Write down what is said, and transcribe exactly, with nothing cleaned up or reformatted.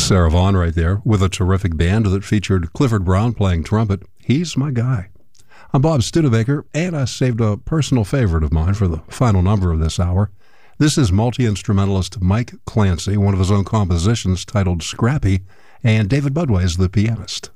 Sarah Vaughan right there with a terrific band that featured Clifford Brown playing trumpet. He's my guy. I'm Bob Studebaker, and I saved a personal favorite of mine for the final number of this hour. This is multi-instrumentalist Mike Clancy, one of his own compositions titled Scrappy, and David Budway is the pianist.